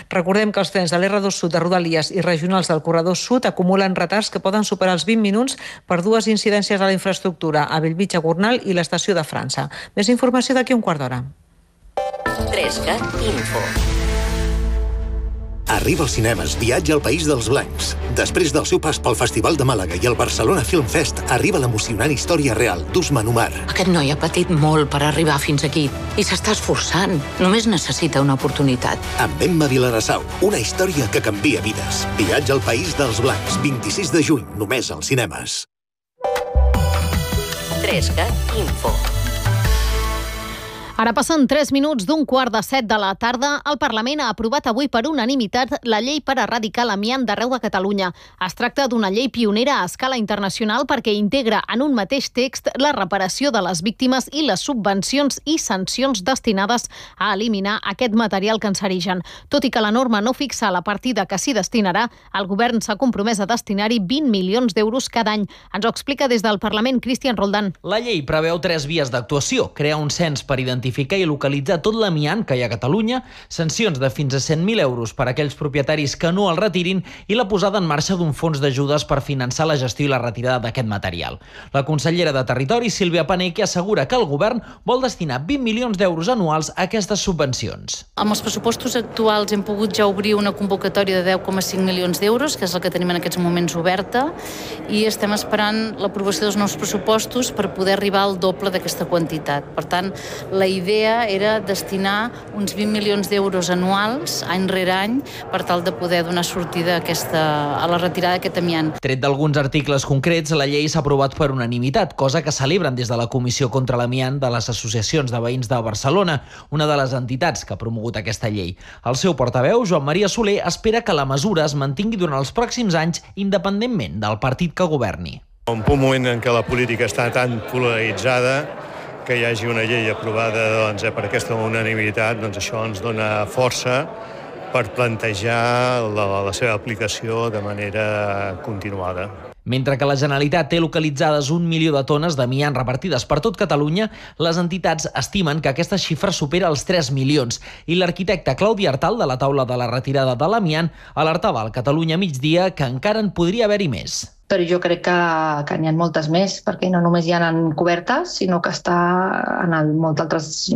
Recordem que els trens de l'R2 Sud de Rodalies i regionals del Corredor Sud acumulen retards que poden superar els 20 minuts per dues incidències a la infraestructura, a Bellvitge, Gornal i l'estació de França. Més informació d'aquí un quart d'hora. 3CAT Info. Arriba als cinemes Viatge al País dels Blancs. Després del seu pas pel Festival de Màlaga i el Barcelona Film Fest, arriba l'emocionant història real d'Usman Umar. Aquest noi ha patit molt per arribar fins aquí i s'està esforçant. Només necessita una oportunitat. Amb Emma Vilarassau, una història que canvia vides. Viatge al País dels Blancs, 26 de juny, només als cinemes. 3CAT Info. Ara passen 3 minuts d'un 6:15 de la tarda. El Parlament ha aprovat avui per unanimitat la llei per erradicar l'amiant d'arreu de Catalunya. Es tracta d'una llei pionera a escala internacional perquè integra en un mateix text la reparació de les víctimes i les subvencions i sancions destinades a eliminar aquest material cancerigen. Tot i que la norma no fixa la partida que s'hi destinarà, el govern s'ha compromès a destinar-hi 20 milions d'euros cada any. Ens ho explica des del Parlament Cristian Roldán. La llei preveu 3 vies d'actuació. Crear un cens per identificar i localitzar tot l'amiant que hi ha a Catalunya, sancions de fins a 100.000 euros per a aquells propietaris que no el retirin i la posada en marxa d'un fons d'ajudes per finançar la gestió i la retirada d'aquest material. La consellera de Territori, Sílvia Paneque, assegura que el govern vol destinar 20 milions d'euros anuals a aquestes subvencions. Amb els pressupostos actuals hem pogut ja obrir una convocatòria de 10,5 milions d'euros, que és el que tenim en aquests moments oberta, i estem esperant l'aprovació dels nous pressupostos per poder arribar al doble d'aquesta quantitat. Per tant, la idea era destinar uns 20 milions d'euros anuals, any rere any, per tal de poder donar sortida a la retirada d'aquest amiant. Tret d'alguns articles concrets, la llei s'ha aprovat per unanimitat, cosa que celebren des de la Comissió contra l'Amiant de les Associacions de Veïns de Barcelona, una de les entitats que ha promogut aquesta llei. El seu portaveu, Joan Maria Soler, espera que la mesura es mantingui durant els pròxims anys, independentment del partit que governi. Un moment en què la política està tan polaritzada, que hi hagi una llei aprovada per aquesta unanimitat, això ens dona força per plantejar la seva aplicació de manera continuada. Mentre que la Generalitat té localitzades 1 milió de tones d'amiant repartides per tot Catalunya, les entitats estimen que aquesta xifra supera els 3 milions i l'arquitecte Claudi Artal, de la taula de la retirada de l'amiant, alertava al Catalunya Migdia que encara en podria haver-hi més. Però jo crec que n'hi ha moltes més, perquè no només hi ha en cobertes, sinó que està en moltes altres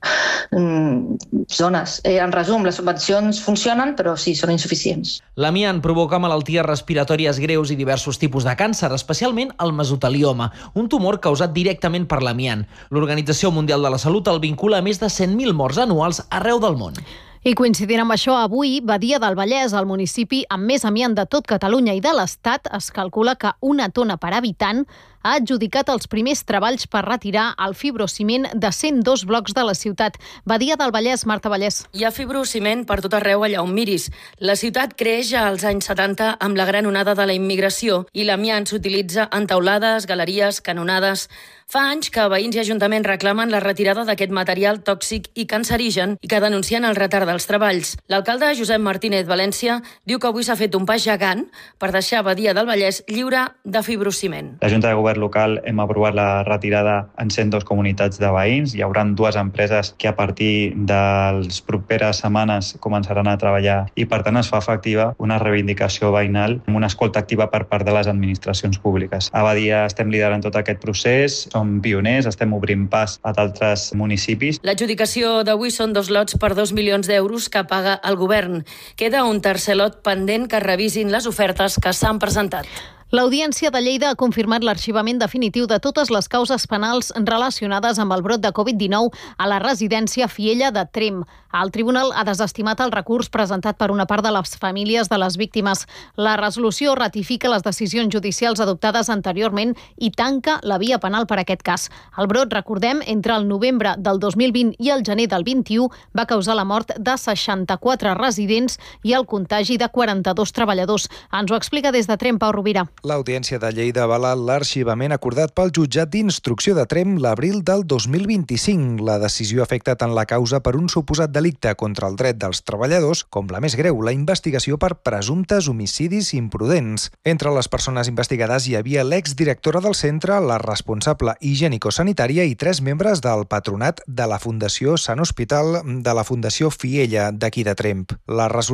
zones. En resum, les subvencions funcionen, però sí, són insuficients. L'amiant provoca malalties respiratòries greus i diversos tipus de càncer, especialment el mesotelioma, un tumor causat directament per l'amiant. L'Organització Mundial de la Salut el vincula a més de 100.000 morts anuals arreu del món. I coincidint amb això, avui, Badia del Vallès, el municipi amb més amiant de tot Catalunya i de l'Estat, es calcula que una tona per habitant ha adjudicat els primers treballs per retirar el fibrociment de 102 blocs de la ciutat. Badia del Vallès, Marta Vallès. Hi ha fibrociment per tot arreu allà on miris. La ciutat creix ja als anys 70 amb la gran onada de la immigració i l'amiant s'utilitza en teulades, galeries, canonades. Fa anys que veïns i ajuntaments reclamen la retirada d'aquest material tòxic i cancerigen i que denuncien el retard dels treballs. L'alcalde Josep Martínez València diu que avui s'ha fet un pas gegant per deixar Badia del Vallès lliure de fibrociment. La Junta de Govern local hem aprovat la retirada en 102 comunitats de veïns. Hi haurà 2 empreses que a partir de les properes setmanes començaran a treballar i per tant es fa efectiva una reivindicació veïnal amb una escolta activa per part de les administracions públiques. A Badia estem liderant tot aquest procés, som pioners, estem obrint pas a d'altres municipis. L'adjudicació d'avui són 2 lots per 2 milions d'euros que paga el govern. Queda un tercer lot pendent que revisin les ofertes que s'han presentat. L'Audiència de Lleida ha confirmat l'arxivament definitiu de totes les causes penals relacionades amb el brot de Covid-19 a la residència Fiella de Tremp. El tribunal ha desestimat el recurs presentat per una part de les famílies de les víctimes. La resolució ratifica les decisions judicials adoptades anteriorment i tanca la via penal per aquest cas. El brot, recordem, entre el novembre del 2020 i el gener del 21 va causar la mort de 64 residents i el contagi de 42 treballadors. Ens ho explica des de Tremp, Pau Rovira. L'Audiència de Lleida avala l'arxivament acordat pel jutjat d'instrucció de Tremp l'abril del 2025. La decisió afecta tant la causa per un suposat delicte contra el dret dels treballadors com la més greu, la investigació per presumptes homicidis imprudents. Entre les persones investigades hi havia l'exdirectora del centre, la responsable higiènico-sanitària i 3 membres del patronat de la Fundació Sant Hospital de la Fundació Fiella d'aquí de Tremp. La